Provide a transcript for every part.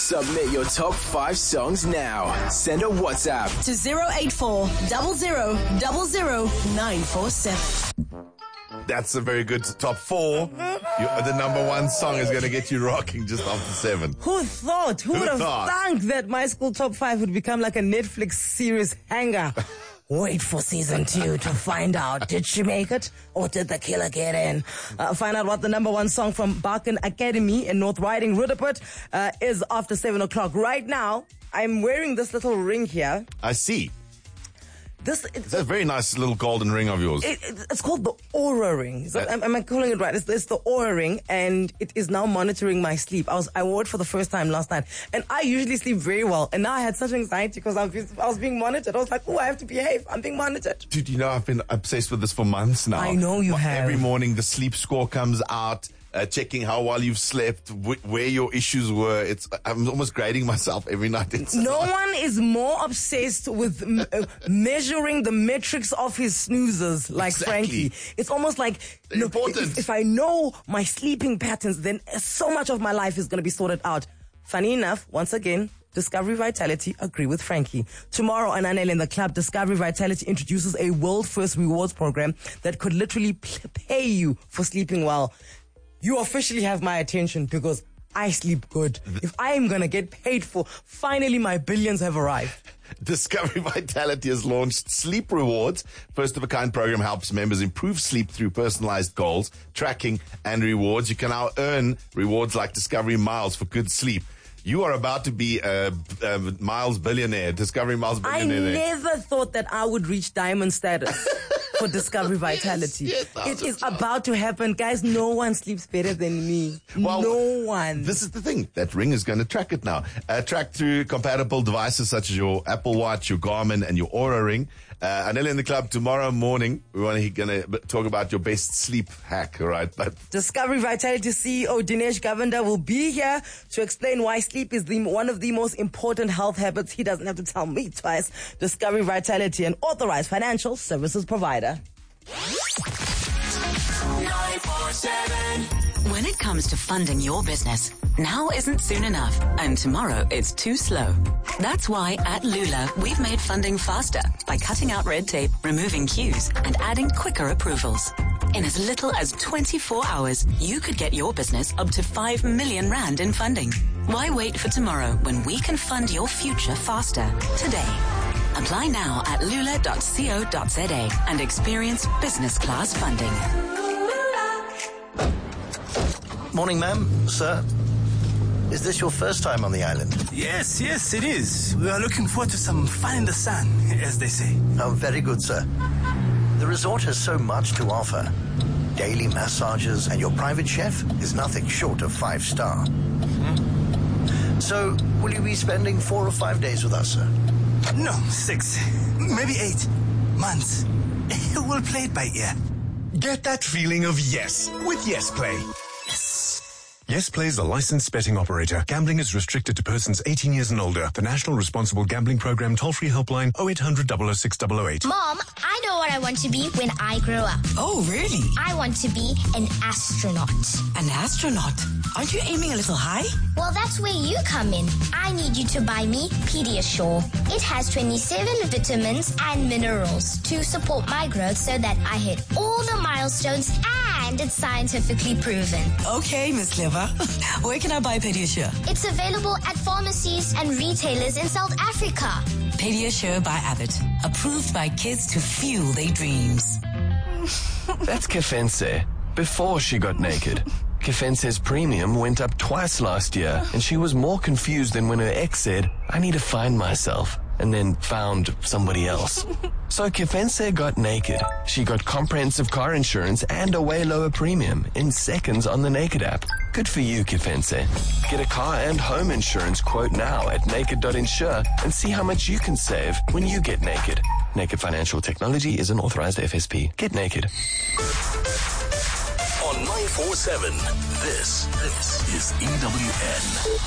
Submit your top 5 songs now. Send a WhatsApp to 084 00 947. That's a very good top 4. The number 1 song is going to get you rocking just after 7. Who thought? Who would have thunk that my school top 5 would become like a Netflix series hanger? Wait for season 2 to find out. Did she make it? Or did the killer get in? Find out what the number 1 song from Barkin Academy in North Riding, Rudaput, is after 7 o'clock. Right now, I'm wearing this little ring here. I see. It's a very nice little golden ring of yours. It's called the Aura ring. Am I calling it right? It's the Aura ring, and it is now monitoring my sleep. I wore it for the first time last night, and I usually sleep very well. And now I had such anxiety because I was being monitored. I was like, oh, I have to behave. I'm being monitored. Dude, you know, I've been obsessed with this for months now. I know you have. Every morning the sleep score comes out. Checking how well you've slept, where your issues were. I'm almost grading myself every night. No one is more obsessed with measuring the metrics of his snoozes like exactly. Frankie. It's almost like if I know my sleeping patterns, then so much of my life is going to be sorted out. Funny enough, once again, Discovery Vitality agree with Frankie. Tomorrow on Anel in the Club, Discovery Vitality introduces a world-first rewards program that could literally pay you for sleeping well. You officially have my attention because I sleep good. If I am going to get paid for, finally my billions have arrived. Discovery Vitality has launched Sleep Rewards. First-of-a-kind program helps members improve sleep through personalized goals, tracking, and rewards. You can now earn rewards like Discovery Miles for good sleep. You are about to be a Miles billionaire, Discovery Miles billionaire. I never thought that I would reach diamond status for Discovery Vitality. Yes, it is about to happen. Guys, no one sleeps better than me. Well, no one. This is the thing. That ring is going to track it now. Track through compatible devices such as your Apple Watch, your Garmin, and your Aura ring. Anel in the Club tomorrow morning. We're going to talk about your best sleep hack, all right? But Discovery Vitality CEO Dinesh Govender will be here to explain why sleep is one of the most important health habits. He doesn't have to tell me twice. Discovery Vitality, an authorized financial services provider. 947. When it comes to funding your business, now isn't soon enough, and tomorrow it's too slow. That's why at Lula, we've made funding faster by cutting out red tape, removing queues, and adding quicker approvals. In as little as 24 hours, you could get your business up to 5 million rand in funding. Why wait for tomorrow when we can fund your future faster today? Apply now at lula.co.za and experience business class funding. Morning, ma'am, sir. Is this your first time on the island? Yes, it is. We are looking forward to some fun in the sun, as they say. Oh, very good, sir. The resort has so much to offer. Daily massages, and your private chef is nothing short of 5-star. Mm-hmm. So, will you be spending 4 or 5 days with us, sir? No, 6, maybe 8 months. We'll play it by ear. Get that feeling of yes with YesPlay. Yes. YesPlay is a licensed betting operator. Gambling is restricted to persons 18 years and older. The National Responsible Gambling Program toll-free helpline 0800 006 008. Mom, I know what I want to be when I grow up. Oh, really? I want to be an astronaut. An astronaut? Aren't you aiming a little high? Well, that's where you come in. I need you to buy me Pediasure. It has 27 vitamins and minerals to support my growth so that I hit all the milestones, and it's scientifically proven. Okay, Miss Clever. Where can I buy Pediasure? It's available at pharmacies and retailers in South Africa. Pediasure by Abbott. Approved by kids to fuel their dreams. That's Kefense. Before she got naked. Kefense's premium went up twice last year, and she was more confused than when her ex said, I need to find myself, and then found somebody else. So Kefense got naked. She got comprehensive car insurance and a way lower premium in seconds on the Naked app. Good for you, Kefense. Get a car and home insurance quote now at naked.insure and see how much you can save when you get naked. Naked Financial Technology is an authorized FSP. Get naked. On 947, this is EWN.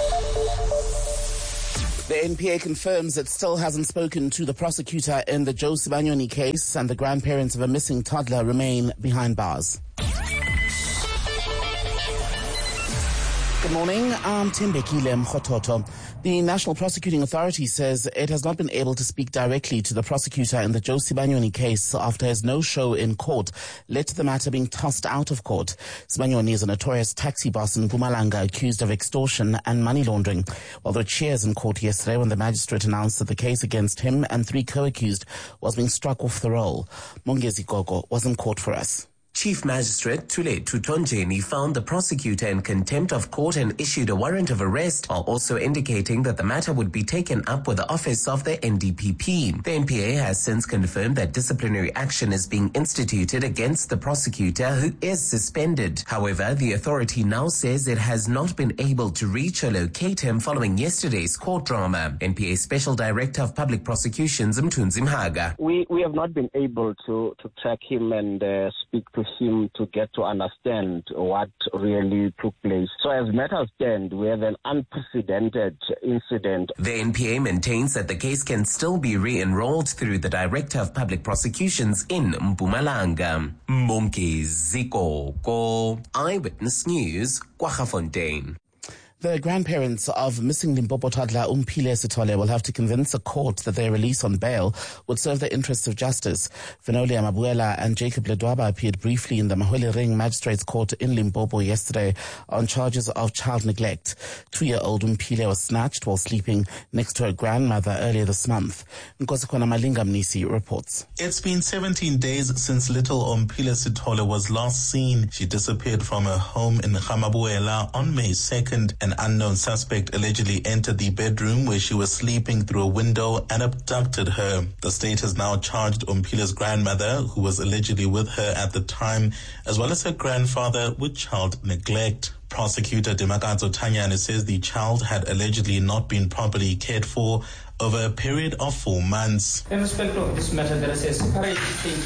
The NPA confirms it still hasn't spoken to the prosecutor in the Joe Sibanyoni case, and the grandparents of a missing toddler remain behind bars. Good morning, I'm Timbekile Mkhototo. The National Prosecuting Authority says it has not been able to speak directly to the prosecutor in the Josie Banyoni case after his no-show in court led to the matter being tossed out of court. Sibanyoni is a notorious taxi boss in Mpumalanga accused of extortion and money laundering. While there were cheers in court yesterday when the magistrate announced that the case against him and 3 co-accused was being struck off the roll. Mongezi Gogo was in court for us. Chief Magistrate Tule Tutonjeni found the prosecutor in contempt of court and issued a warrant of arrest, while also indicating that the matter would be taken up with the office of the NDPP. The NPA has since confirmed that disciplinary action is being instituted against the prosecutor, who is suspended. However, the authority now says it has not been able to reach or locate him following yesterday's court drama. NPA Special Director of Public Prosecutions Mthunzi Mhaga. We have not been able to track him and speak to him to get to understand what really took place. So as matters stand, we have an unprecedented incident. The NPA maintains that the case can still be re-enrolled through the Director of Public Prosecutions in Mpumalanga. Mongezi Gogo, Eyewitness News, KwaGafontein. The grandparents of missing Limpopo toddler Umphile Sithole will have to convince a court that their release on bail would serve the interests of justice. Venolia Mabuela and Jacob Ledwaba appeared briefly in the Mahwele Ring Magistrates Court in Limpopo yesterday on charges of child neglect. 2-year-old Umphile was snatched while sleeping next to her grandmother earlier this month. Nkosikwana Malinga Mnisi reports. It's been 17 days since little Umphile Sithole was last seen. She disappeared from her home in Gamabuela on May 2nd. An unknown suspect allegedly entered the bedroom where she was sleeping through a window and abducted her. The state has now charged Umphile's grandmother, who was allegedly with her at the time, as well as her grandfather with child neglect. Prosecutor Demakatso Tanyane says the child had allegedly not been properly cared for over a period of 4 months. In respect of this matter, there is a separate case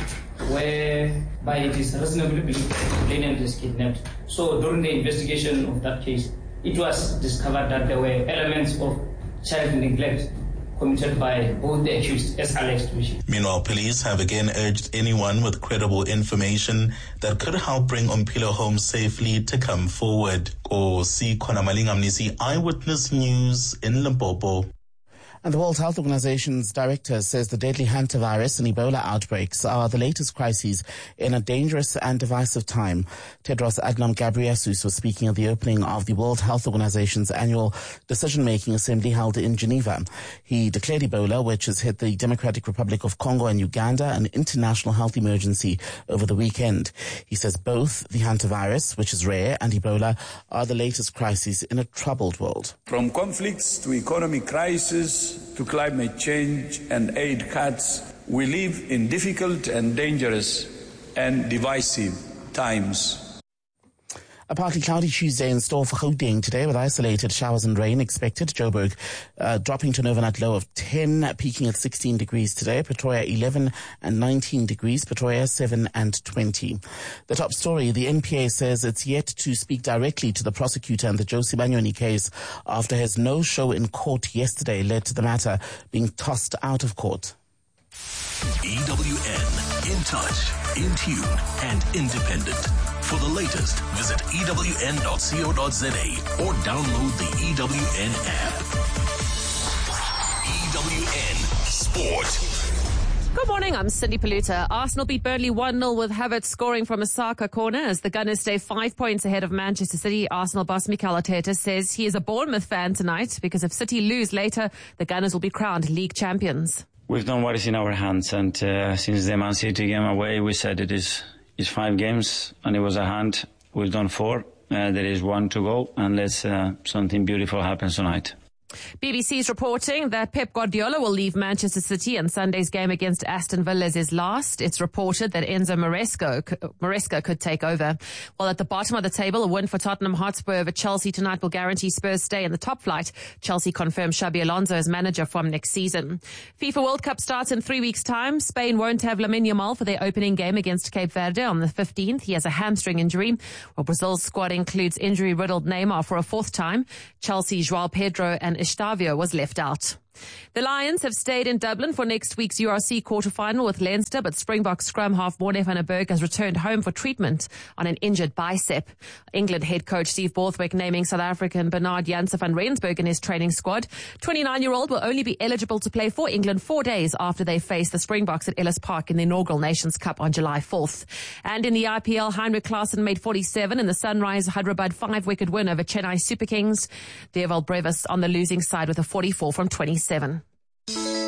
whereby it is reasonably believed that the Lennon is kidnapped. So during the investigation of that case, it was discovered that there were elements of child neglect committed by both the accused as alleged. Meanwhile, police have again urged anyone with credible information that could help bring Umphile home safely to come forward. Nkosikwana Malinga Mnisi, Eyewitness News in Limpopo. And the World Health Organization's director says the deadly hantavirus and Ebola outbreaks are the latest crises in a dangerous and divisive time. Tedros Adhanom Ghebreyesus was speaking at the opening of the World Health Organization's annual decision-making assembly held in Geneva. He declared Ebola, which has hit the Democratic Republic of Congo and Uganda, an international health emergency over the weekend. He says both the hantavirus, which is rare, and Ebola are the latest crises in a troubled world. From conflicts to economic crisis, to climate change and aid cuts, we live in difficult and dangerous and divisive times. A partly cloudy Tuesday in store for Gauteng today with isolated showers and rain expected. Joburg dropping to an overnight low of 10, peaking at 16 degrees today. Pretoria 11 and 19 degrees. Pretoria 7 and 20. The top story, the NPA says it's yet to speak directly to the prosecutor in the Josie Banyoni case after his no-show in court yesterday led to the matter being tossed out of court. EWN, in touch, in tune, and independent. For the latest, visit ewn.co.za or download the EWN app. EWN Sport. Good morning, I'm Cindy Paluta. Arsenal beat Burnley 1-0 with Havertz scoring from a Saka corner as the Gunners stay 5 points ahead of Manchester City. Arsenal boss Mikel Arteta says he is a Bournemouth fan tonight because if City lose later, the Gunners will be crowned league champions. We've done what is in our hands, and since the Man City game away, we said it is 5 games, and it was a hand. We've done 4. There is 1 to go, unless something beautiful happens tonight. BBC is reporting that Pep Guardiola will leave Manchester City and Sunday's game against Aston Villa is his last. It's reported that Enzo Maresca could take over. While at the bottom of the table, a win for Tottenham Hotspur over Chelsea tonight will guarantee Spurs stay in the top flight. Chelsea confirmed Xabi Alonso as manager from next season. FIFA World Cup starts in 3 weeks' time. Spain won't have Lamine Yamal for their opening game against Cape Verde on the 15th. He has a hamstring injury. While Brazil's squad includes injury-riddled Neymar for a 4th time. Chelsea's João Pedro and Estavio was left out. The Lions have stayed in Dublin for next week's URC quarterfinal with Leinster, but Springbok scrum half Morne van der Berg has returned home for treatment on an injured bicep. England head coach Steve Borthwick naming South African Bernard Janse van Rensburg in his training squad. 29-year-old will only be eligible to play for England 4 days after they face the Springboks at Ellis Park in the inaugural Nations Cup on July 4th. And in the IPL, Heinrich Klaasen made 47 in the Sunrise Hyderabad 5-wicket win over Chennai Super Kings. Deval Brevis on the losing side with a 44 from 27.